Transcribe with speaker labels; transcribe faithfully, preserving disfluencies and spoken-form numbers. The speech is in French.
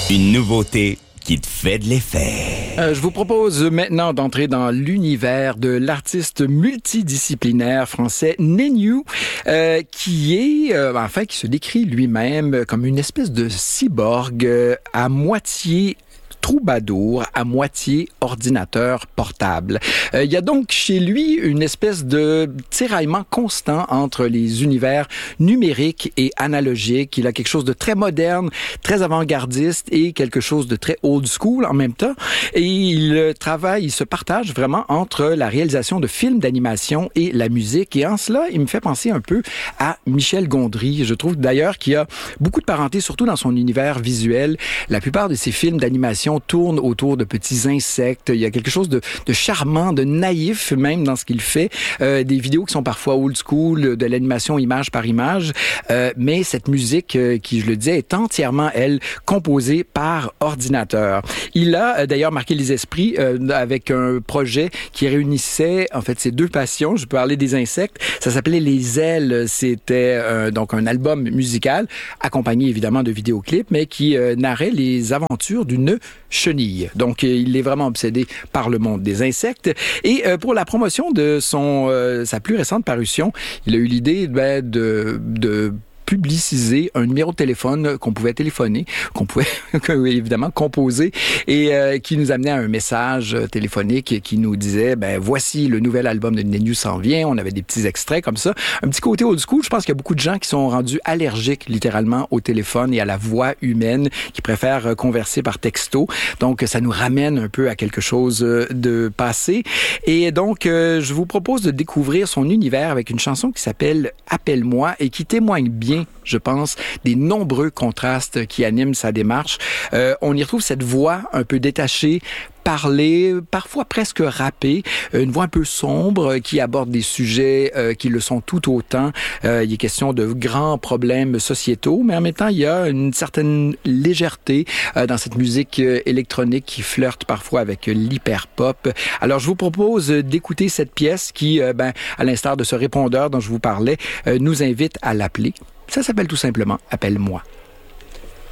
Speaker 1: Une nouveauté qui te fait de l'effet.
Speaker 2: Euh, je vous propose maintenant d'entrer dans l'univers de l'artiste multidisciplinaire français Néniou, euh, qui est, euh, enfin, qui se décrit lui-même comme une espèce de cyborg euh, à moitié troubadour, à moitié ordinateur portable. Euh, il y a donc chez lui une espèce de tiraillement constant entre les univers numériques et analogiques. Il a quelque chose de très moderne, très avant-gardiste et quelque chose de très old school en même temps. Et il travaille, il se partage vraiment entre la réalisation de films d'animation et la musique. Et en cela, il me fait penser un peu à Michel Gondry. Je trouve d'ailleurs qu'il y a beaucoup de parenté, surtout dans son univers visuel. La plupart de ses films d'animation tourne autour de petits insectes. Il y a quelque chose de, de charmant, de naïf même dans ce qu'il fait. Euh, des vidéos qui sont parfois old school, de l'animation image par image. Euh, mais cette musique, euh, qui, je le disais, est entièrement, elle, composée par ordinateur. Il a euh, d'ailleurs marqué les esprits euh, avec un projet qui réunissait, en fait, ses deux passions. Je peux parler des insectes. Ça s'appelait Les Ailes. C'était euh, donc un album musical, accompagné évidemment de vidéoclips, mais qui euh, narrait les aventures d'une chenille. Donc, il est vraiment obsédé par le monde des insectes. Et euh, pour la promotion de son euh, sa plus récente parution, il a eu l'idée ben, de, de publiciser un numéro de téléphone qu'on pouvait téléphoner, qu'on pouvait évidemment composer et euh, qui nous amenait à un message téléphonique qui nous disait, ben voici le nouvel album de Néniou s'en vient. On avait des petits extraits comme ça. Un petit côté old school. Je pense qu'il y a beaucoup de gens qui sont rendus allergiques littéralement au téléphone et à la voix humaine, qui préfèrent converser par texto. Donc, ça nous ramène un peu à quelque chose de passé. Et donc, euh, je vous propose de découvrir son univers avec une chanson qui s'appelle Appelle-moi et qui témoigne bien, je pense, des nombreux contrastes qui animent sa démarche. Euh, on y retrouve cette voix un peu détachée, parler, parfois presque rappée, une voix un peu sombre qui aborde des sujets euh, qui le sont tout autant. Euh, il est question de grands problèmes sociétaux, mais en même temps, il y a une certaine légèreté euh, dans cette musique euh, électronique qui flirte parfois avec l'hyper-pop. Alors, je vous propose d'écouter cette pièce qui, euh, ben, à l'instar de ce répondeur dont je vous parlais, euh, nous invite à l'appeler. Ça s'appelle tout simplement « Appelle-moi ».